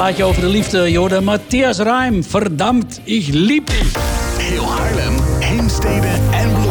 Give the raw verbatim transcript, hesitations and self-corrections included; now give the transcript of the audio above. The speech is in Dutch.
plaatje over de liefde, Jorde. Matthias Reim, verdammt, ik lieb dich. Heel Haarlem, Heemstede en